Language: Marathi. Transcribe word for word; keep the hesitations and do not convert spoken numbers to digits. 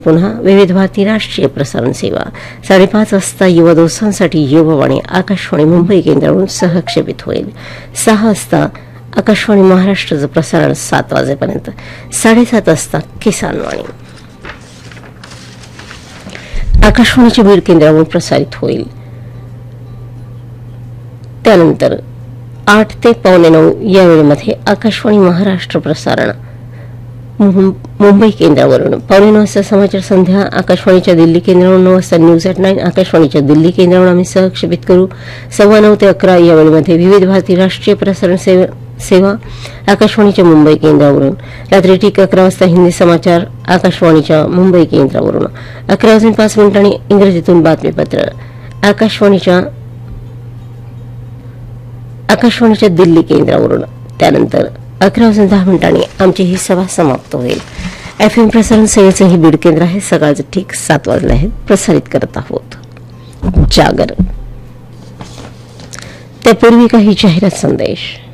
पुन्हा विविध भारती राष्ट्रीय प्रसारण सेवा साडेपाच वाजता युवा दोस्तांसाठी युववाणी आकाशवाणी मुंबई केंद्रावरून सहक्षेपित होईल. सहा वाजता आकाशवाणी महाराष्ट्राचं प्रसारण सात वाजेपर्यंत. साडेसात वाजता किसानवाणी आकाशवाणीच्या बीड केंद्रावरून प्रसारित होईल. त्यानंतर आठ ते पावणे नऊ या वेळेमध्ये आकाशवाणी महाराष्ट्र प्रसारण मुंबई केंद्रावरून. पावणे नऊ वाजता समाचार संध्या आकाशवाणीच्या दिल्ली केंद्रावरून. नऊ वाजता न्यूज एट नाईन आकाशवाणीच्या दिल्ली केंद्रावरून आम्ही सहक्षेपित करू. सव्वा नऊ ते अकरा या वेळेमध्ये विविध भारती राष्ट्रीय प्रसारण सेवा आकाशवाणीच्या मुंबई केंद्रावरून. रात्री ठीक अकरा वाजता हिंदी समाचार आकाशवाणीच्या मुंबई केंद्रावरून. अकरा वाजून पाच मिनिटांनी इंग्रजीतून बातमीपत्र आकाशवाणीच्या आकाशवाणीच्या दिल्ली केंद्रावरून. त्यानंतर अकरा वाजून दहा मिनिटांनी आमची ही सभा समाप्त होईल. एफ एम प्रसारण सेवेचं हे बीड केंद्र आहे. सकाळचे ठीक सात वाजले आहेत. प्रसारित करत आहोत जागर. त्यापूर्वी काही जाहिरात संदेश.